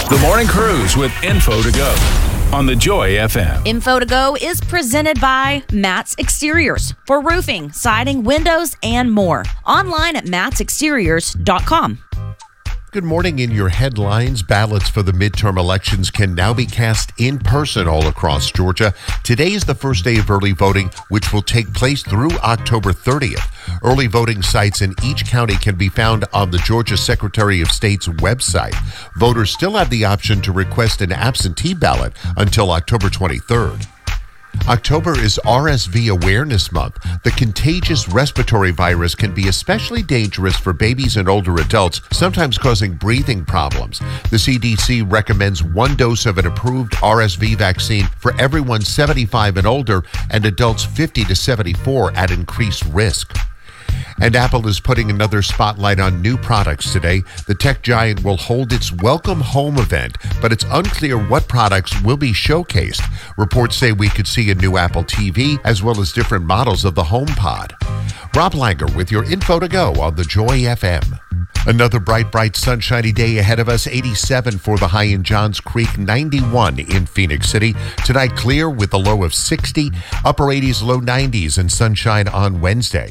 The Morning Cruise with Info to Go on the Joy FM. Info to Go is presented by Matt's Exteriors for roofing, siding, windows, and more. Online at mattsexteriors.com. Good morning. In your headlines, ballots for the midterm elections can now be cast in person all across Georgia. Today is the first day of early voting, which will take place through October 30th. Early voting sites in each county can be found on the Georgia Secretary of State's website. Voters still have the option to request an absentee ballot until October 23rd. October is RSV Awareness Month. The contagious respiratory virus can be especially dangerous for babies and older adults, sometimes causing breathing problems. The CDC recommends one dose of an approved RSV vaccine for everyone 75 and older and adults 50 to 74 at increased risk. And Apple is putting another spotlight on new products today. The tech giant will hold its Welcome Home event, but it's unclear what products will be showcased. Reports say we could see a new Apple TV as well as different models of the HomePod. Rob Langer with your Info to Go on the Joy FM. Another bright, sunshiny day ahead of us. 87 for the high in Johns Creek, 91 in Phoenix City. Tonight clear with a low of 60, upper 80s, low 90s, and sunshine on Wednesday.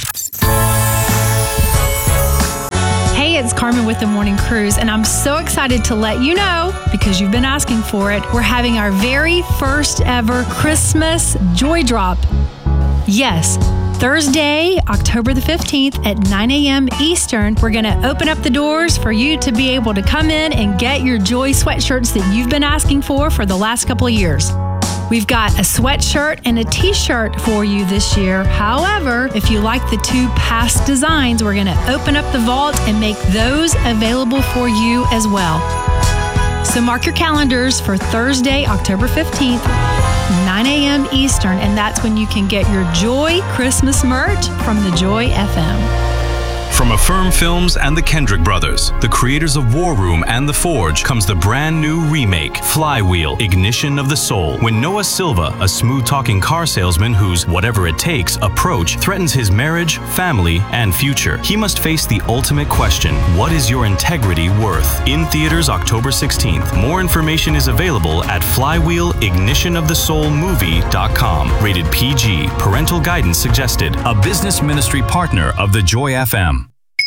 Hey, it's Carmen with the Morning Cruise, and I'm so excited to let you know, because you've been asking for it, we're having our very first ever Christmas Joy Drop. Yes, Thursday, October the 15th at 9 a.m. Eastern, we're going to open up the doors for you to be able to come in and get your Joy sweatshirts that you've been asking for the last couple of years. We've got a sweatshirt and a t-shirt for you this year. However, if you like the two past designs, we're going to open up the vault and make those available for you as well. So mark your calendars for Thursday, October 15th, 9 a.m. Eastern, and that's when you can get your Joy Christmas merch from the Joy FM. From Affirm Films and the Kendrick Brothers, the creators of War Room and The Forge, comes the brand new remake, Flywheel, Ignition of the Soul. When Noah Silva, a smooth-talking car salesman whose whatever it takes approach threatens his marriage, family, and future, he must face the ultimate question: what is your integrity worth? In theaters October 16th. More information is available at flywheelignitionnofthesoulmovie.com. Rated PG. Parental guidance suggested. A business ministry partner of the Joy FM.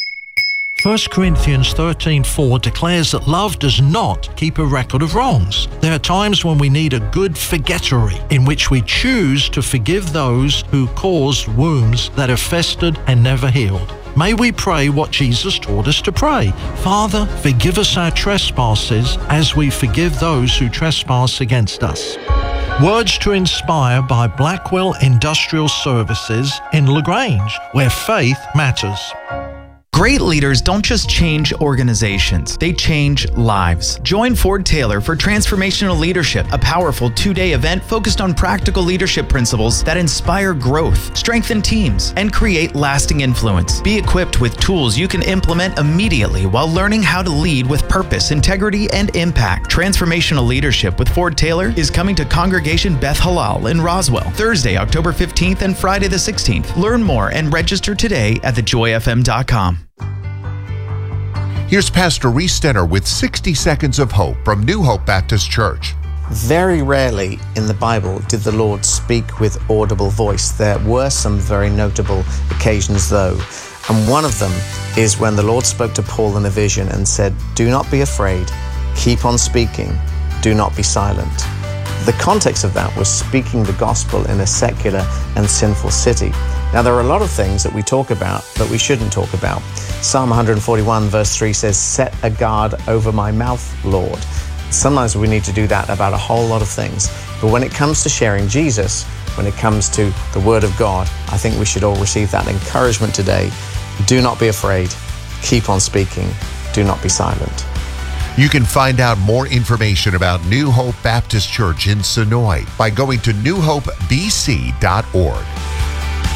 1 Corinthians 13:4 declares that love does not keep a record of wrongs. There are times when we need a good forgettery, in which we choose to forgive those who caused wounds that have festered and never healed. May we pray what Jesus taught us to pray. Father, forgive us our trespasses as we forgive those who trespass against us. Words to Inspire by Blackwell Industrial Services in LaGrange, where faith matters. Great leaders don't just change organizations, they change lives. Join Ford Taylor for Transformational Leadership, a powerful 2-day event focused on practical leadership principles that inspire growth, strengthen teams, and create lasting influence. Be equipped with tools you can implement immediately while learning how to lead with purpose, integrity, and impact. Transformational Leadership with Ford Taylor is coming to Congregation Beth Halal in Roswell, Thursday, October 15th and Friday the 16th. Learn more and register today at thejoyfm.com. Here's Pastor Reese Stenner with 60 Seconds of Hope from New Hope Baptist Church. Very rarely in the Bible did the Lord speak with audible voice. There were some very notable occasions though, and one of them is when the Lord spoke to Paul in a vision and said, "Do not be afraid, keep on speaking, do not be silent." The context of that was speaking the gospel in a secular and sinful city. Now, there are a lot of things that we talk about that we shouldn't talk about. Psalm 141 verse 3 says, "Set a guard over my mouth, Lord." Sometimes we need to do that about a whole lot of things. But when it comes to sharing Jesus, when it comes to the Word of God, I think we should all receive that encouragement today. Do not be afraid. Keep on speaking. Do not be silent. You can find out more information about New Hope Baptist Church in Sonoy by going to newhopebc.org.